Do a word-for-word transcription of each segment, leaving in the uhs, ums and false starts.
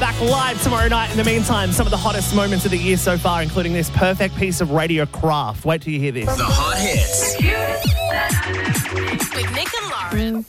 back live tomorrow night. In the meantime, some of the hottest moments of the year so far, including this perfect piece of radio craft. Wait till you hear this. The hot hits. With Nick and Lauren.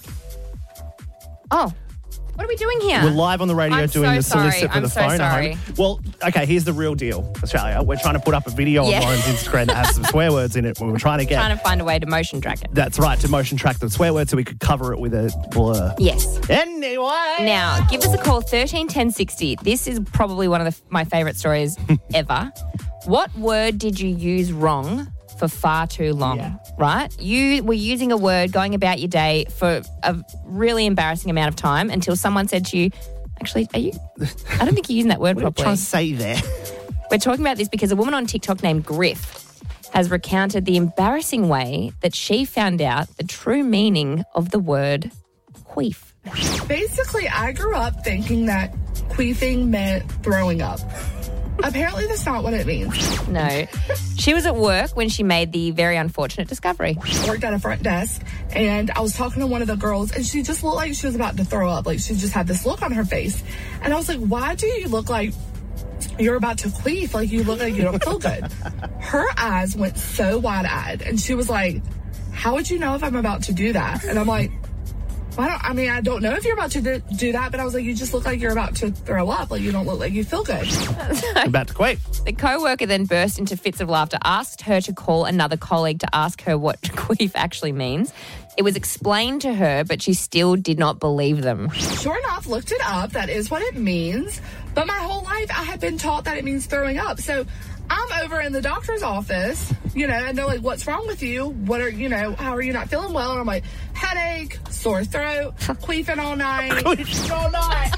Oh, what are we doing here? We're live on the radio I'm doing so the solicit sorry. for I'm the so phone sorry. at home. Well, okay, here's the real deal, Australia. We're trying to put up a video Yeah. on Lauren's Instagram that has some swear words in it. We were trying to get... Trying to find a way to motion track it. That's right, to motion track the swear word so we could cover it with a blur. Yes. Anyway. Now, give us a call, thirteen ten sixty. This is probably one of the, my favourite stories ever. What word did you use wrong for far too long, Yeah. right? You were using a word going about your day for a really embarrassing amount of time until someone said to you, actually, are you, I don't think you're using that word What are you properly. trying to say there? We're talking about this because a woman on TikTok named Griff has recounted the embarrassing way that she found out the true meaning of the word queef. Basically, I grew up thinking that queefing meant throwing up. Apparently, that's not what it means. No. She was at work when she made the very unfortunate discovery. I worked at a front desk, and I was talking to one of the girls, and she just looked like she was about to throw up. Like, she just had this look on her face. And I was like, why do you look like you're about to queef? Like, you look like you don't feel good. Her eyes went so wide-eyed, and she was like, how would you know if I'm about to do that? And I'm like, well, I, don't, I mean, I don't know if you're about to do, do that, but I was like, you just look like you're about to throw up. Like, you don't look like you feel good. About to quit. The co-worker then burst into fits of laughter, asked her to call another colleague to ask her what queef actually means. It was explained to her, but she still did not believe them. Sure enough, looked it up. That is what it means. But my whole life, I had been taught that it means throwing up. So I'm over in the doctor's office, you know, and they're like, what's wrong with you? What are, you know, how are you not feeling well? And I'm like, headache, sore throat, queefing all night. Queefing all night.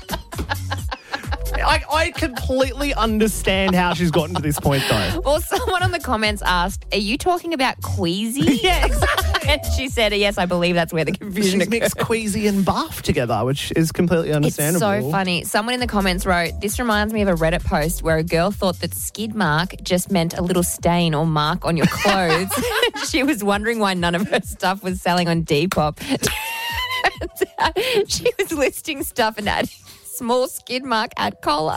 I, I completely understand how she's gotten to this point, though. Well, someone on the comments asked, are you talking about queasy? Yeah, exactly. And she said, yes, I believe that's where the confusion She's occurred. mixed queasy and buff together, which is completely It's understandable. so funny. Someone in the comments wrote, this reminds me of a Reddit post where a girl thought that skid mark just meant a little stain or mark on your clothes. She was wondering why none of her stuff was selling on Depop. Turns out she was listing stuff and adding small skid mark at collar.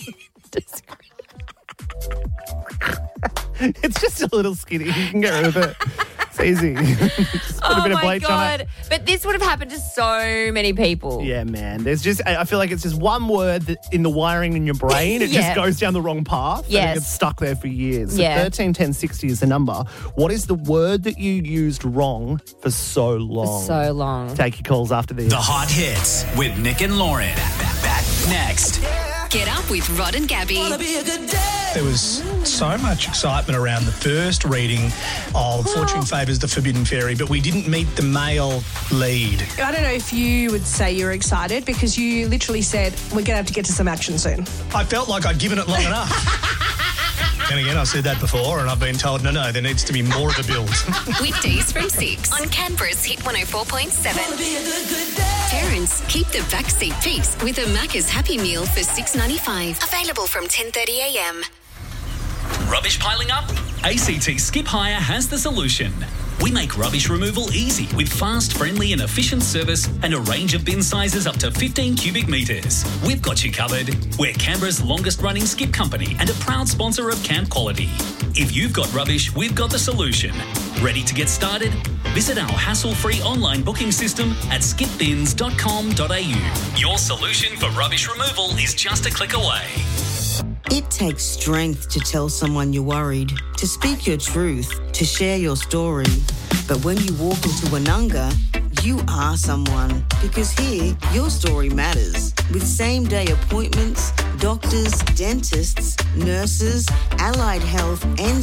It's just a little skinny. You can get rid of it. It's easy. Just put Oh a bit of my bleach on God. it. But this would have happened to so many people. Yeah, man. There's just, I I feel like it's just one word that in the wiring in your brain, it Yeah. just goes down the wrong path. Yes. And it gets stuck there for years. So Yeah. thirteen ten sixty is the number. What is the word that you used wrong for so long? So long. Take your calls after this. The hot hits with Nick and Lauren. Back next. Get up with Rod and Gabby. There was so much excitement around the first reading of Fortune Favours the Forbidden Fairy, but we didn't meet the male lead. I don't know if you would say you're excited because you literally said, we're going to have to get to some action soon. I felt like I'd given it long enough. And again, I've said that before and I've been told, no, no, there needs to be more of a build. Weekdays from six on Canberra's Hit one oh four point seven. Parents, keep the backseat peace with a Macca's Happy Meal for six ninety-five. Available from ten thirty a m. Rubbish piling up? A C T Skip Hire has the solution. We make rubbish removal easy with fast, friendly and efficient service and a range of bin sizes up to fifteen cubic metres. We've got you covered. We're Canberra's longest running skip company and a proud sponsor of Camp Quality. If you've got rubbish, we've got the solution. Ready to get started? Visit our hassle-free online booking system at skip bins dot com dot a u. Your solution for rubbish removal is just a click away. It takes strength to tell someone you're worried, to speak your truth, to share your story. But when you walk into Anunga, you are someone. Because here, your story matters. With same-day appointments, doctors, dentists, nurses, allied health and